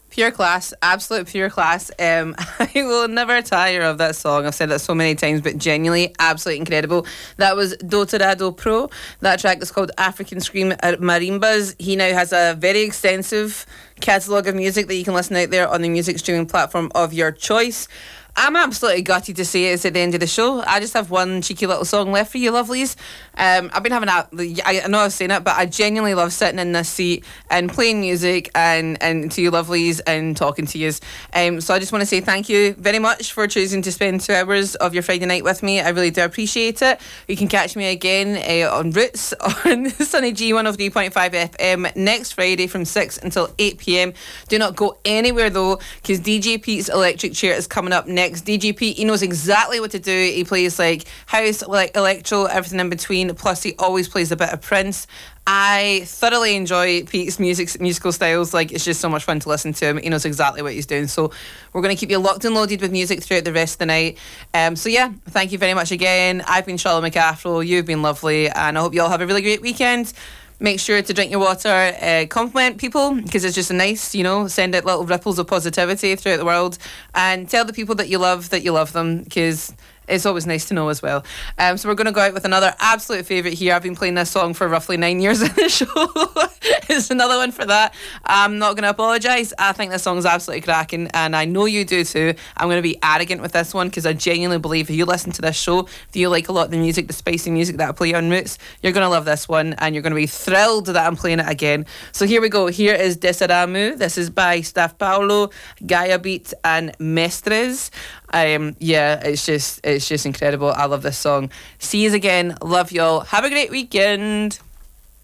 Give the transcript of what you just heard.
Pure class, absolute pure class. I will never tire of that song. I've said that so many times, but genuinely, absolutely incredible. That was Dotarado Pro. That track is called African Scream at Marimbas. He now has a very extensive catalogue of music that you can listen out there on the music streaming platform of your choice. I'm absolutely gutted to say it's at the end of the show. I just have one cheeky little song left for you lovelies. I've been having I know I was saying it, but I genuinely love sitting in this seat and playing music and to you lovelies and talking to you. So I just want to say thank you very much for choosing to spend 2 hours of your Friday night with me. I really do appreciate it. You can catch me again on Roots on Sunny G 103.5 FM next Friday from 6 until 8 p.m. Do not go anywhere though, because DJ Pete's Electric Chair is coming up next. DJ Pete, he knows exactly what to do. He plays like house, like electro, everything in between. Plus, he always plays a bit of Prince. I thoroughly enjoy Pete's musical styles. Like, it's just so much fun to listen to him. He knows exactly what he's doing. So we're going to keep you locked and loaded with music throughout the rest of the night. So yeah, thank you very much again. I've been Charlotte McAfro. You've been lovely, and I hope you all have a really great weekend. Make sure to drink your water, compliment people, because it's just a nice, send out little ripples of positivity throughout the world, and tell the people that you love them, because it's always nice to know as well. So we're going to go out with another absolute favourite here. I've been playing this song for roughly 9 years in the show. It's another one for that. I'm not going to apologise. I think this song's absolutely cracking, and I know you do too. I'm going to be arrogant with this one, because I genuinely believe if you listen to this show, if you like a lot of the music, the spicy music that I play on Roots, you're going to love this one, and you're going to be thrilled that I'm playing it again. So here we go. Here is Desaramu. This is by Staff Paulo, Gaia Beat, and Mestres. It's just incredible. I love this song. See you again. Love y'all. Have a great weekend.